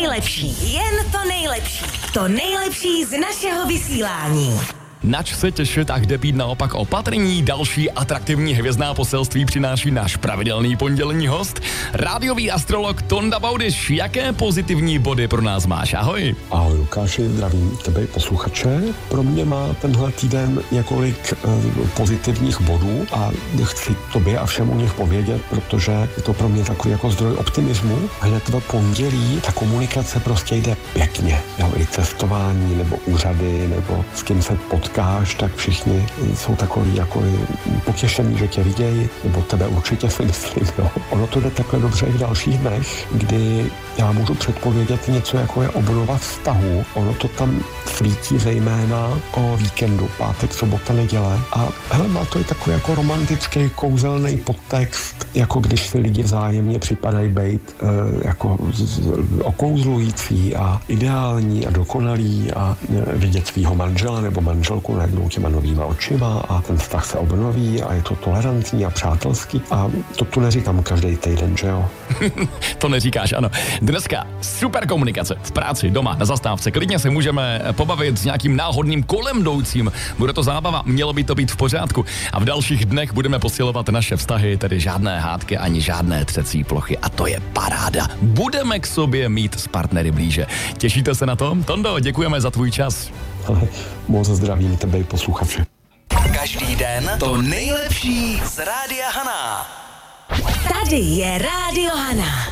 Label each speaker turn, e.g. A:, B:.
A: nejlepší, jen to nejlepší. To nejlepší z našeho vysílání.
B: Nač se těšit a kde být naopak opatrní, další atraktivní hvězdná poselství přináší náš pravidelný pondělní host, rádiový astrolog Tonda Baudyš. Jaké pozitivní body pro nás máš? Ahoj.
C: Ahoj Lukáši, zdravím tebe posluchače. Pro mě má tenhle týden několik pozitivních bodů a chci tobě a všem o nich povědět, protože je to pro mě takový jako zdroj optimismu. Hned v pondělí ta komunikace prostě jde pěkně. Jo, i cestování nebo úřady nebo s kým se potkáš, tak všichni jsou takový jako potěšení, že tě vidějí, nebo tebe určitě si myslím. Jo. Ono to jde takhle dobře i v dalších dnech, kdy já můžu předpovědět něco, jako je obnova vztahu. Ono to tam svítí zejména o víkendu, pátek, sobota, neděle. A hele, má to i takový jako romantický, kouzelný podtext, jako když si lidi vzájemně připadají být jako okouzlující a ideální a dokonalý a vidět svýho manžela nebo manželku najednou těma novýma očima a ten vztah se obnoví a je to tolerantní a přátelský. A to tu neříkám každý týden, že jo?
B: To neříkáš, ano. Dneska super komunikace v práci, doma, na zastávce. Klidně se můžeme pobavit s nějakým náhodným kolem jdoucím. Bude to zábava, mělo by to být v pořádku. A v dalších dnech budeme posilovat naše vztahy, tedy žádné hádky ani žádné třecí plochy. A to je paráda. Budeme k sobě mít s partnery blíže. Těšíte se na to? Tondo, děkujeme za tvůj čas.
C: Ale moc zdravím tebe i posluchače.
D: Každý den to nejlepší z Rádia Hana.
A: Tady je Rádio Hana.